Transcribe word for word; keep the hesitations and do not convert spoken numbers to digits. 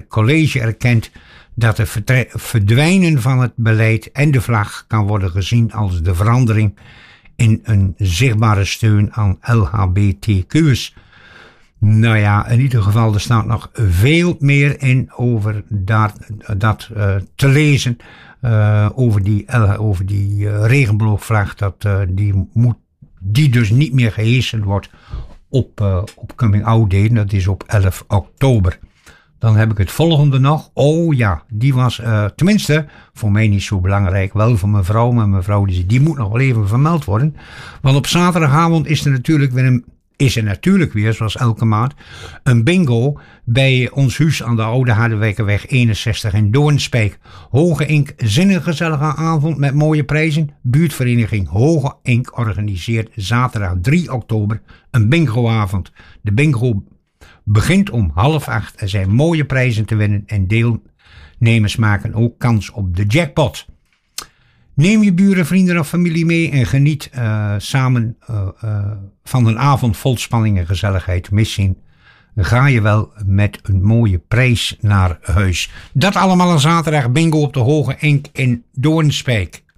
college erkent dat het verdwijnen van het beleid en de vlag kan worden gezien als de verandering in een zichtbare steun aan L H B T Q'ers. Nou ja, in ieder geval, er staat nog veel meer in over dat, dat uh, te lezen. Uh, over die, over die uh, regenboogvlag, dat uh, die, moet, die dus niet meer gehesen wordt op, uh, op Coming Out Day. Dat is op elf oktober. Dan heb ik het volgende nog. Oh ja, die was uh, tenminste voor mij niet zo belangrijk. Wel voor mijn vrouw, maar mijn vrouw die, die moet nog wel even vermeld worden. Want op zaterdagavond is er natuurlijk weer een, is er natuurlijk weer, zoals elke maand, een bingo bij ons huis aan de Oude Harderwijkerweg eenenzestig in Doornspijk. Hoge Ink, zinnige gezellige avond met mooie prijzen. Buurtvereniging Hoge Ink organiseert zaterdag drie oktober een bingoavond. De bingo begint om half acht. Er zijn mooie prijzen te winnen en deelnemers maken ook kans op de jackpot. Neem je buren, vrienden of familie mee en geniet uh, samen uh, uh, van een avond vol spanning en gezelligheid. Misschien ga je wel met een mooie prijs naar huis. Dat allemaal een zaterdag bingo op de Hoge Ink in Doornspijk.